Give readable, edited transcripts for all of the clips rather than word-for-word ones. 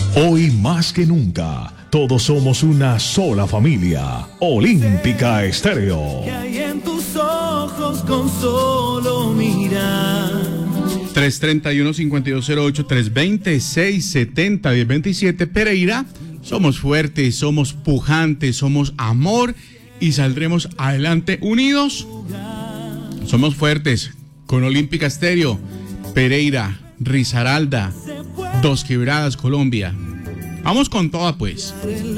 Hoy más que nunca, todos somos una sola familia. Olímpica Estéreo. Que hay en tus ojos con solo mirar. 331-5208, 320-670-1027. Pereira, somos fuertes, somos pujantes, somos amor y saldremos adelante unidos. Somos fuertes con Olímpica Estéreo. Pereira, Risaralda, Dos Quebradas, Colombia. Vamos con toda, pues.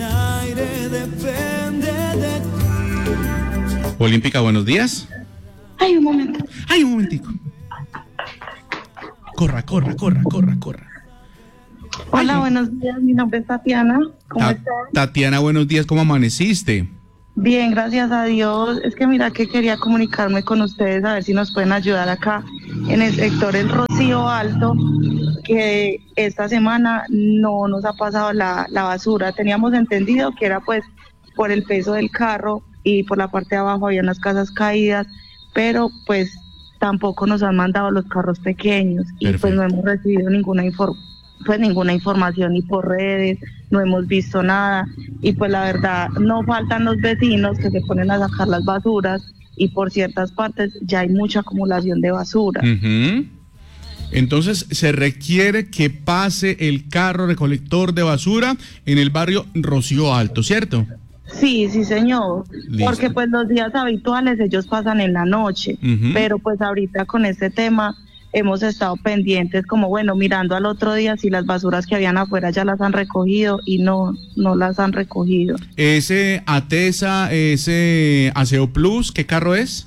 Olímpica, buenos días. Ay, un momento. Ay, un momentico. Corra. Hola, buenos días. Mi nombre es Tatiana. ¿Cómo estás? Tatiana, buenos días. ¿Cómo amaneciste? Bien, gracias a Dios. Es que mira que quería comunicarme con ustedes a ver si nos pueden ayudar acá en el sector El Rocío Alto, que esta semana no nos ha pasado la basura. Teníamos entendido que era pues por el peso del carro y por la parte de abajo había unas casas caídas, pero pues tampoco nos han mandado los carros pequeños. Perfecto. Y pues no hemos recibido ninguna información ni por redes, no hemos visto nada y pues la verdad no faltan los vecinos que se ponen a sacar las basuras y por ciertas partes ya hay mucha acumulación de basura. Uh-huh. Entonces se requiere que pase el carro recolector de basura en el barrio Rocío Alto, ¿cierto? Sí, señor. Listo. Porque pues los días habituales ellos pasan en la noche, pero pues ahorita con este tema hemos estado pendientes, como bueno, mirando al otro día si las basuras que habían afuera ya las han recogido y no las han recogido. Ese Atesa, ese Aseo Plus, ¿qué carro es?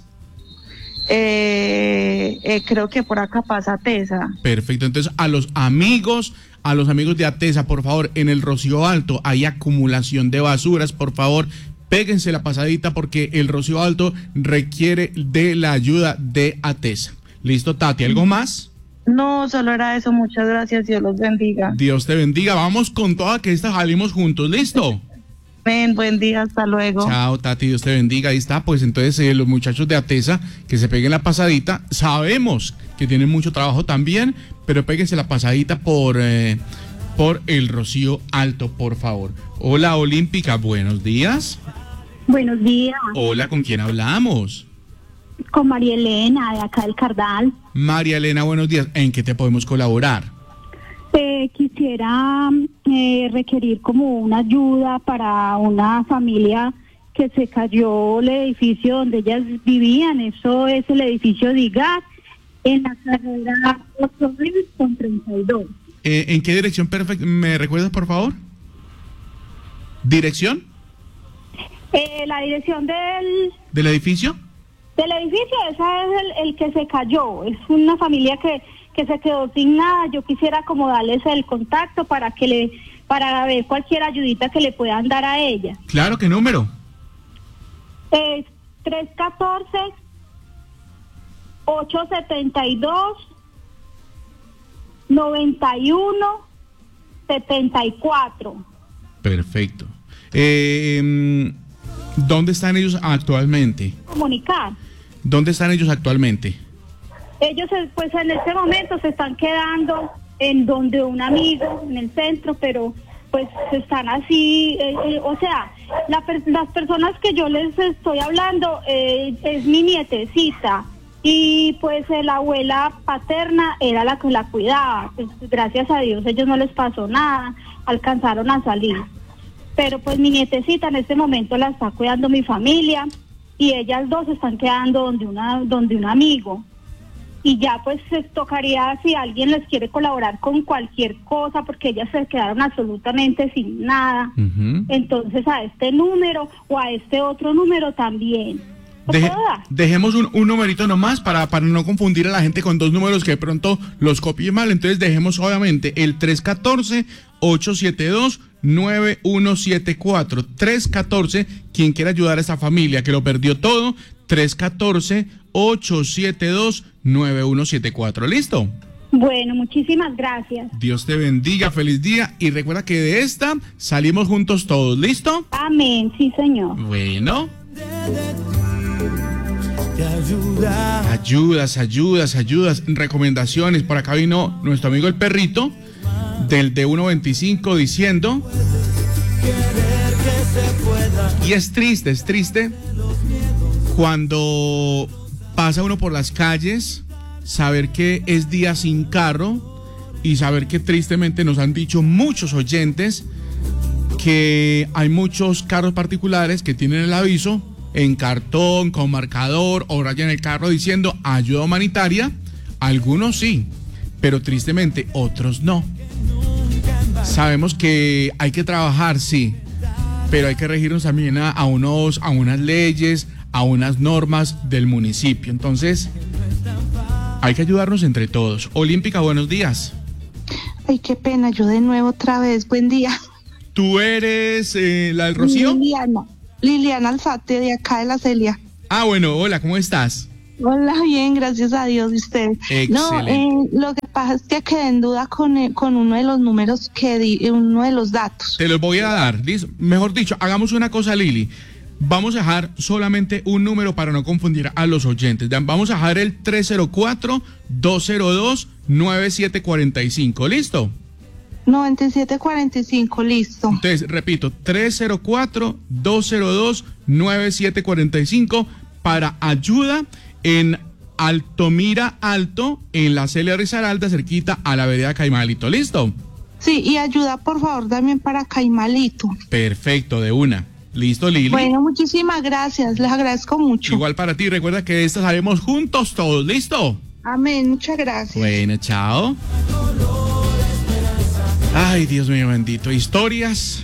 Creo que por acá pasa Tesa. Perfecto, entonces a los amigos de Atesa, por favor, en el Rocío Alto hay acumulación de basuras, por favor, péguense la pasadita porque el Rocío Alto requiere de la ayuda de Atesa. ¿Listo, Tati? ¿Algo más? No, solo era eso. Muchas gracias. Dios los bendiga. Dios te bendiga. Vamos con toda que esta salimos juntos. ¿Listo? Ven, buen día. Hasta luego. Chao, Tati. Dios te bendiga. Ahí está. Pues entonces los muchachos de Atesa que se peguen la pasadita. Sabemos que tienen mucho trabajo también, pero péguense la pasadita por el Rocío Alto, por favor. Hola, Olímpica. Buenos días. Buenos días. Hola, ¿con quién hablamos? Con María Elena, de acá del Cardal. María Elena, buenos días. ¿En qué te podemos colaborar? Quisiera requerir como una ayuda para una familia que se cayó el edificio donde ellas vivían. Eso es el edificio DIGAR, en la carrera 8 con 32. ¿En qué dirección perfecta? ¿Me recuerdas, por favor? ¿Dirección? La dirección ¿Del edificio? Del edificio, esa es el que se cayó. Es una familia que se quedó sin nada. Yo quisiera como darles el contacto para ver cualquier ayudita que le puedan dar a ella. Claro, ¿qué número? 314-872-91-74. Perfecto. ¿Dónde están ellos actualmente? Comunicar. ¿Dónde están ellos actualmente? Ellos pues en este momento se están quedando en donde un amigo, en el centro, pero pues están así, o sea, las personas que yo les estoy hablando es mi nietecita y pues la abuela paterna era la que la cuidaba. Pues, gracias a Dios ellos no les pasó nada, alcanzaron a salir. Pero pues mi nietecita en este momento la está cuidando mi familia y ellas dos se están quedando donde un amigo. Y ya pues se tocaría si alguien les quiere colaborar con cualquier cosa porque ellas se quedaron absolutamente sin nada. Uh-huh. Entonces a este número o a este otro número también. Dejemos un numerito nomás para no confundir a la gente con dos números que de pronto los copie mal. Entonces dejemos obviamente el 314-872-9174. 314, quien quiera ayudar a esta familia que lo perdió todo, 314-872-9174. ¿Listo? Bueno, muchísimas gracias. Dios te bendiga, feliz día. Y recuerda que de esta salimos juntos todos. ¿Listo? Amén, sí, señor. Bueno. Ayudas, recomendaciones. Por acá vino nuestro amigo el perrito del de 1.25 diciendo, y es triste cuando pasa uno por las calles, saber que es día sin carro y saber que tristemente nos han dicho muchos oyentes que hay muchos carros particulares que tienen el aviso en cartón, con marcador o raya en el carro diciendo ayuda humanitaria. Algunos sí, pero tristemente otros no. Sabemos que hay que trabajar, sí, pero hay que regirnos también a unas leyes, a unas normas del municipio. Entonces, hay que ayudarnos entre todos. Olímpica, buenos días. Ay, qué pena, yo de nuevo otra vez, buen día. ¿Tú eres la del Rocío? Liliana Alzate, de acá de la Celia. Ah, bueno, hola, ¿cómo estás? Hola, bien, gracias a Dios, ¿y usted? Excelente. No, lo que pasa es que quedé en duda con uno de los números que di, uno de los datos. Te los voy a dar. Mejor dicho, hagamos una cosa, Lili. Vamos a dejar solamente un número para no confundir a los oyentes. Vamos a dejar el 304-202-9745. ¿Listo? 9745, listo. Entonces, repito, 304-202-9745 para ayuda en Altomira Alto, en la Celia Risaralda, cerquita a la vereda Caimalito. ¿Listo? Sí, y ayuda, por favor, también para Caimalito. Perfecto, de una. ¿Listo, Lili? Bueno, muchísimas gracias, les agradezco mucho. Igual para ti, recuerda que de esta salimos juntos todos, ¿listo? Amén, muchas gracias. Bueno, chao. Ay, Dios mío bendito, historias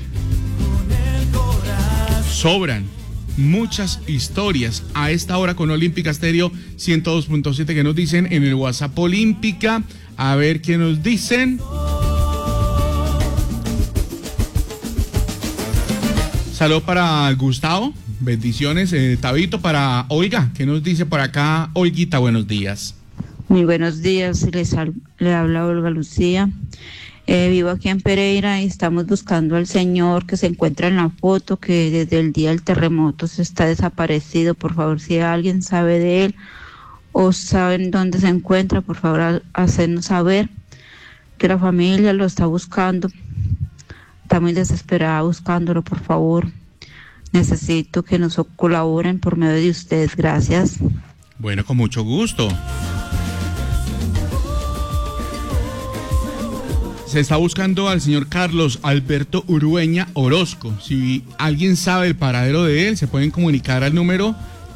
sobran, muchas historias a esta hora con Olímpica Estéreo 102.7 que nos dicen en el WhatsApp Olímpica. A ver qué nos dicen. Saludos para Gustavo, bendiciones, Tabito, para Olga, ¿qué nos dice por acá? Olguita, buenos días. Muy buenos días, le habla Olga Lucía. Vivo aquí en Pereira y estamos buscando al señor que se encuentra en la foto, que desde el día del terremoto se está desaparecido. Por favor, si alguien sabe de él o saben dónde se encuentra, por favor, hacernos saber, que la familia lo está buscando. Está muy desesperada buscándolo, por favor. Necesito que nos colaboren por medio de ustedes. Gracias. Bueno, con mucho gusto. Se está buscando al señor Carlos Alberto Urueña Orozco. Si alguien sabe el paradero de él, se pueden comunicar al número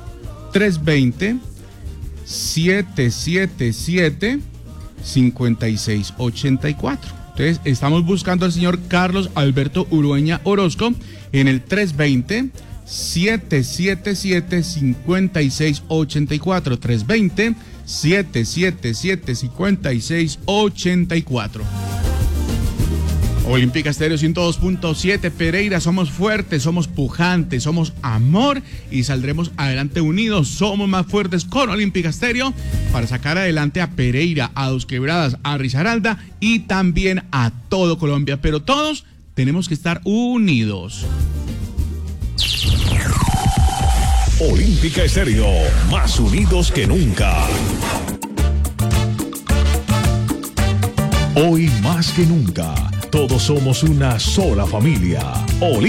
320-777-5684. Entonces, estamos buscando al señor Carlos Alberto Urueña Orozco en el 320-777-5684. 320-777-5684. Olímpica Estéreo 102.7, Pereira, somos fuertes, somos pujantes, somos amor y saldremos adelante unidos. Somos más fuertes con Olímpica Estéreo para sacar adelante a Pereira, a Dos Quebradas, a Risaralda y también a todo Colombia. Pero todos tenemos que estar unidos. Olímpica Estéreo, más unidos que nunca. Hoy más que nunca, todos somos una sola familia.